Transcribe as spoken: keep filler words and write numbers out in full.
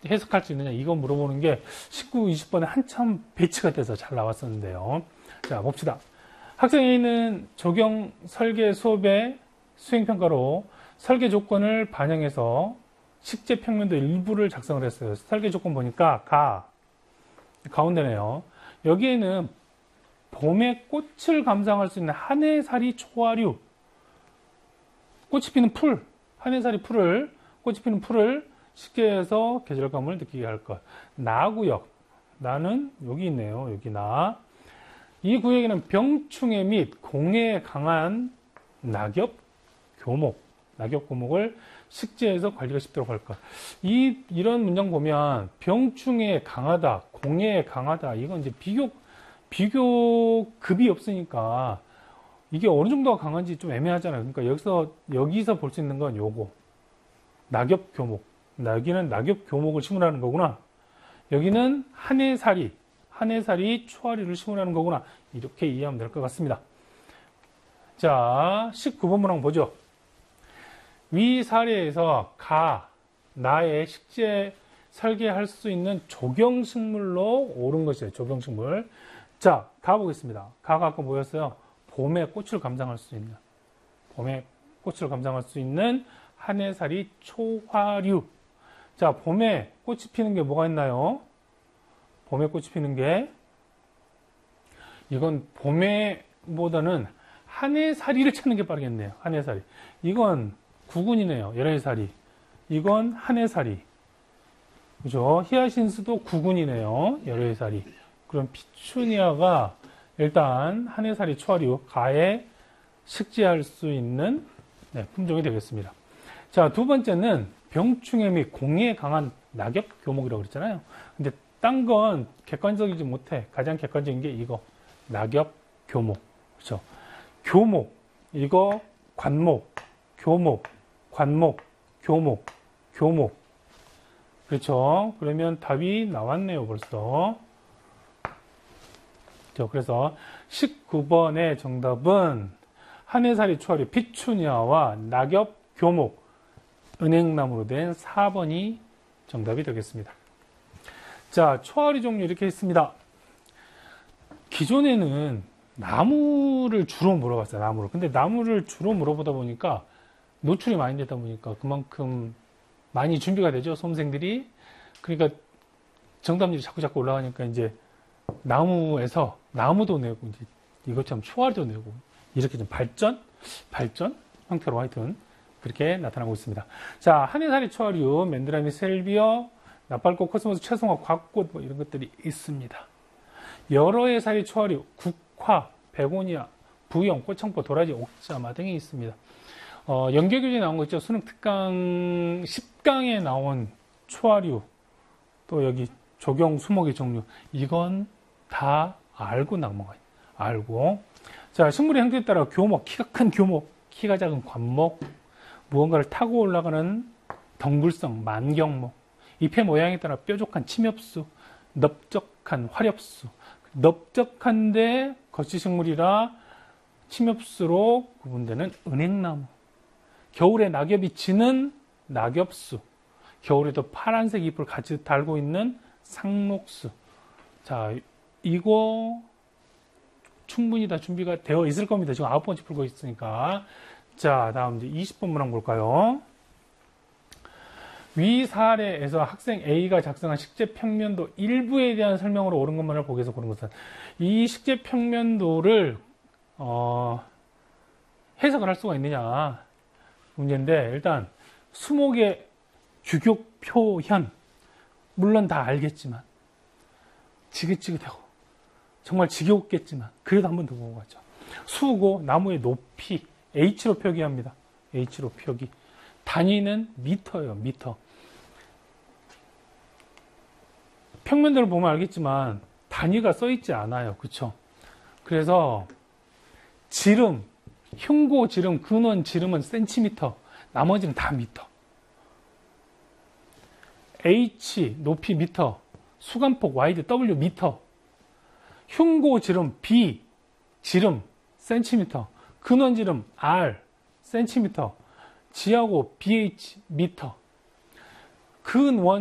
해석할 수 있느냐 이거 물어보는 게 십구, 이십 번에 한참 배치가 돼서 잘 나왔었는데요. 자, 봅시다. 학생 A는 적용 설계 수업의 수행평가로 설계 조건을 반영해서 식재 평면도 일부를 작성을 했어요. 설계 조건 보니까 가, 가운데네요. 여기에는 봄에 꽃을 감상할 수 있는 한해살이 초화류, 꽃이 피는 풀, 한해살이 풀을, 꽃이 피는 풀을 식재해서 계절감을 느끼게 할 것. 나구역, 나는 여기 있네요. 여기 나. 이 구역에는 병충해 및 공해에 강한 낙엽, 교목, 낙엽 교목을 식재해서 관리가 쉽도록 할 것. 이, 이런 문장 보면 병충해에 강하다, 공해에 강하다. 이건 이제 비교, 비교급이 없으니까 이게 어느 정도가 강한지 좀 애매하잖아요. 그러니까 여기서, 여기서 볼 수 있는 건 요거. 낙엽 교목. 여기는 낙엽 교목을 심으라는 거구나. 여기는 한해살이, 한해살이 초화류를 심으라는 거구나. 이렇게 이해하면 될 것 같습니다. 자, 십구 번 문항 보죠. 위 사례에서 가, 나의 식재 설계할 수 있는 조경식물로 옳은 것이에요. 조경식물. 자, 가보겠습니다. 가가 아까 뭐였어요? 봄에 꽃을 감상할 수 있는, 봄에 꽃을 감상할 수 있는 한해살이 초화류. 자, 봄에 꽃이 피는 게 뭐가 있나요? 봄에 꽃이 피는 게, 이건 봄에보다는 한해살이를 찾는 게 빠르겠네요. 한해살이. 이건 구근이네요. 열애살이. 이건 한해살이. 그죠? 히아신스도 구근이네요. 열애살이. 그럼 피추니아가 일단 한해살이 초화류, 가에 식재할 수 있는 네, 품종이 되겠습니다. 자, 두 번째는 병충해 및 공해에 강한 낙엽 교목이라고 그랬잖아요. 근데 딴 건 객관적이지 못해. 가장 객관적인 게 이거. 낙엽 교목. 그렇죠? 교목. 이거 관목. 교목. 관목. 교목. 교목. 그렇죠? 그러면 답이 나왔네요, 벌써. 그렇죠? 그래서 십구 번의 정답은 한해살이 초화류 피추니아와 낙엽 교목. 은행나무로 된 사 번이 정답이 되겠습니다. 자, 초화류 종류 이렇게 있습니다. 기존에는 나무를 주로 물어봤어요. 나무를. 근데 나무를 주로 물어보다 보니까 노출이 많이 되다 보니까 그만큼 많이 준비가 되죠. 수험생들이. 그러니까 정답률이 자꾸 자꾸 올라가니까 이제 나무에서 나무도 내고 이제 이것처럼 초화류도 내고 이렇게 좀 발전? 발전? 형태로 하여튼 그렇게 나타나고 있습니다. 자, 한해살이 초화류, 맨드라미 셀비어, 나팔꽃, 코스모스, 채송화, 곽꽃 뭐 이런 것들이 있습니다. 여러 해살이 초화류, 국화, 베고니아, 부영, 꽃청포, 도라지, 옥자마 등이 있습니다. 어, 연계교재에 나온 거 있죠. 수능 특강 십 강에 나온 초화류, 또 여기 조경 수목의 종류, 이건 다 알고 넘어가요. 알고. 자, 식물의 형태에 따라 교목, 키가 큰 교목, 키가 작은 관목, 무언가를 타고 올라가는 덩굴성, 만경목, 잎의 모양에 따라 뾰족한 침엽수, 넓적한 화렵수, 넓적한데 거치식물이라 침엽수로 구분되는 은행나무, 겨울에 낙엽이 지는 낙엽수, 겨울에도 파란색 잎을 같이 달고 있는 상록수. 자, 이거 충분히 다 준비가 되어 있을 겁니다. 지금 아홉 번째 풀고 있으니까. 자, 다음 이제 이십 번 문항 볼까요? 위 사례에서 학생 A가 작성한 식재 평면도 일부에 대한 설명으로 옳은 것만을 보기 위해서 고른 것은, 이 식재 평면도를 어, 해석을 할 수가 있느냐 문제인데, 일단 수목의 규격 표현 물론 다 알겠지만 지긋지긋하고 정말 지겹겠지만 그래도 한번 더 보고 가죠. 수고, 나무의 높이 H로 표기합니다. H로 표기. 단위는 미터예요. 미터. 평면도를 보면 알겠지만 단위가 써있지 않아요. 그쵸? 그래서 지름, 흉고 지름, 근원 지름은 센티미터, 나머지는 다 미터. H, 높이 미터, 수간폭 와이드 W 미터, 흉고 지름 B, 지름 센티미터, 근원 지름 R 센티미터, 지하고 비에이치 미터, 근원